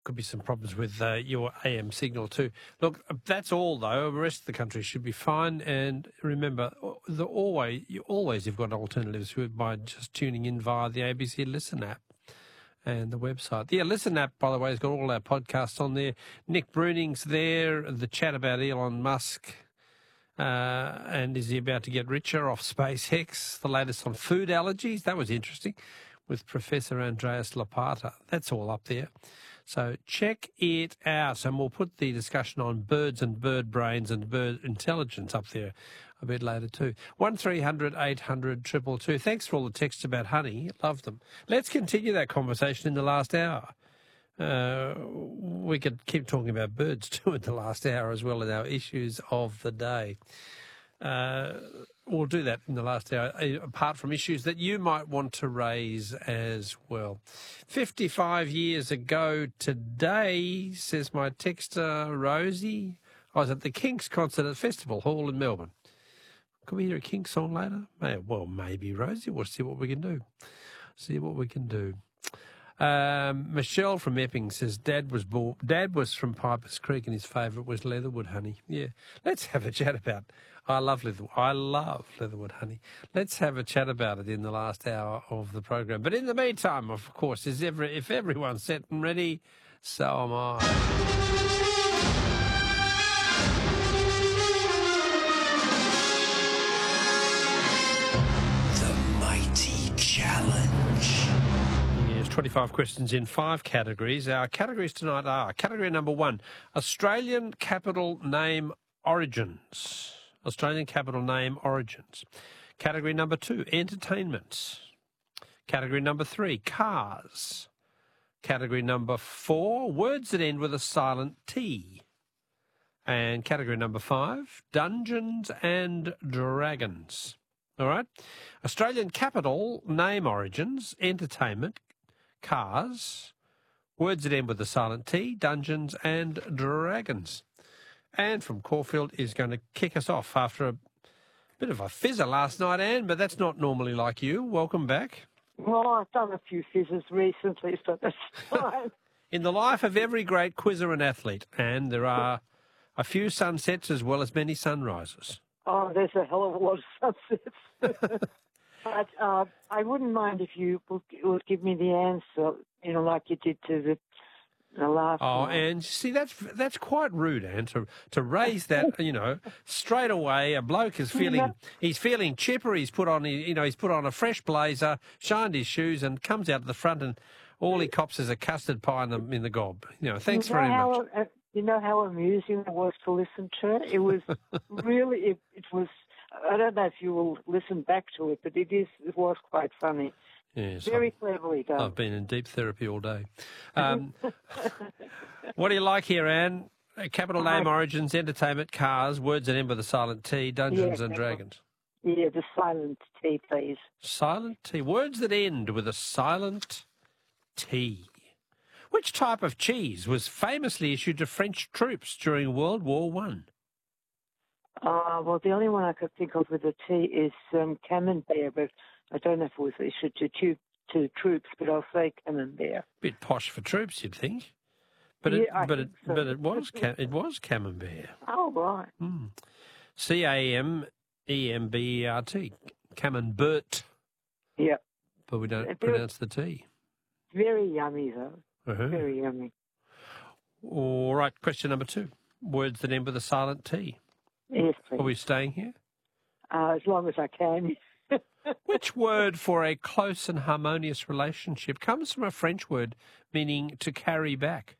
Could be some problems with your AM signal too. Look, that's all though. The rest of the country should be fine. And remember, you've got alternatives by just tuning in via the ABC Listen app and the website. The Listen app, by the way, has got all our podcasts on there. Nick Bruning's there. The chat about Elon Musk. And is he about to get richer off SpaceX? The latest on food allergies. That was interesting with Professor Andreas Lapata. That's all up there. So check it out. And we'll put the discussion on birds and bird brains and bird intelligence up there a bit later too. 1300 800 222. Thanks for all the texts about honey. Love them. Let's continue that conversation in the last hour. We could keep talking about birds too in the last hour as well as our issues of the day. We'll do that in the last hour, apart from issues that you might want to raise as well. 55 years ago today, says my texter Rosie, I was at the Kinks concert at Festival Hall in Melbourne. Could we hear a Kinks song later? Well, maybe, Rosie. We'll see what we can do. Michelle from Epping says Dad was from Pipers Creek and his favourite was Leatherwood honey. Yeah, let's have a chat about. I love Leatherwood honey. Let's have a chat about it in the last hour of the program. But in the meantime, of course, if everyone's set and ready, so am I. The Mighty Challenge. 25 questions in 5 categories. Our categories tonight are category number 1, Australian capital name origins. Category number 2, entertainment. Category number 3, cars. Category number 4, words that end with a silent T. And category number 5, Dungeons and Dragons. All right? Australian capital name origins, entertainment, cars, words that end with a silent T, Dungeons and Dragons. Anne from Caulfield is going to kick us off after a bit of a fizzer last night, Anne, but that's not normally like you. Welcome back. Well, I've done a few fizzes recently, so that's fine. In the life of every great quizzer and athlete, Anne, there are a few sunsets as well as many sunrises. Oh, there's a hell of a lot of sunsets. But I wouldn't mind if you would give me the answer, like you did to the last one. And see, that's quite rude, Anne, to raise that, straight away. A bloke is he's feeling chipper. He's put on, he's put on a fresh blazer, shined his shoes, and comes out to the front, and all he cops is a custard pie in the gob. Thanks very much. You know how amusing it was to listen to it? It was really, it was. I don't know if you will listen back to it, but it was quite funny. Yes, very cleverly done. I've been in deep therapy all day. What do you like here, Anne? Capital name origins, entertainment, cars, words that end with a silent T, Dungeons and Dragons. Yeah, the silent T, please. Silent T. Words that end with a silent T. Which type of cheese was famously issued to French troops during World War I? Well, the only one I could think of with a T is Camembert, but I don't know if it was issued to troops, but I'll say Camembert. Bit posh for troops, you'd think. But it was Camembert. Oh, right. Camembert. Camembert. Yeah. But we don't pronounce the T. Very yummy, though. Uh-huh. Very yummy. All right, question number 2. Words that end with a silent T. Yes, please. Are we staying here? As long as I can. Which word for a close and harmonious relationship comes from a French word meaning to carry back?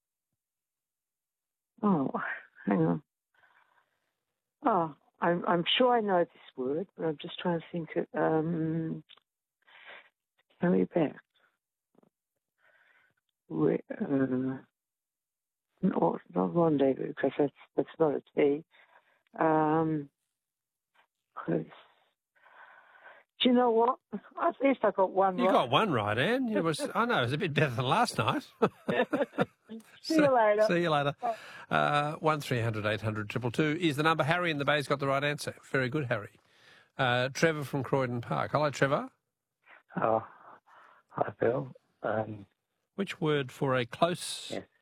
Oh, hang on. Oh, I'm sure I know this word, but I'm just trying to think. Carry back. No, not rendezvous, because that's not a T. Close. Do you know what? At least I got one right. You got one right, Anne. It was a bit better than last night. See you later. See you later. 1300 800 222 is the number. Harry in the Bay's got the right answer. Very good, Harry. Trevor from Croydon Park. Hello, Trevor. Oh, hi, Bill. Which word for a close Yes.